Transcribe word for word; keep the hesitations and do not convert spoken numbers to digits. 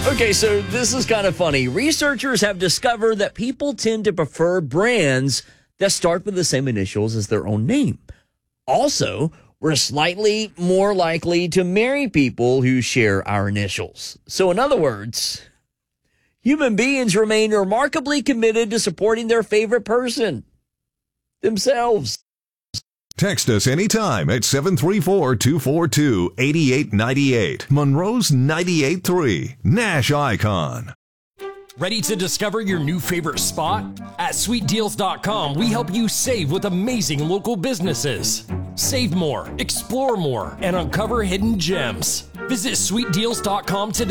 Okay, so this is kind of funny. Researchers have discovered that people tend to prefer brands that start with the same initials as their own name. Also, we're slightly more likely to marry people who share our initials. So in other words, human beings remain remarkably committed to supporting their favorite person, themselves. Text us anytime at seven three four, two four two, eight eight nine eight. Monroe's ninety-eight point three. Nash Icon. Ready to discover your new favorite spot? At sweet deals dot com, we help you save with amazing local businesses. Save more, explore more, and uncover hidden gems. Visit sweet deals dot com today.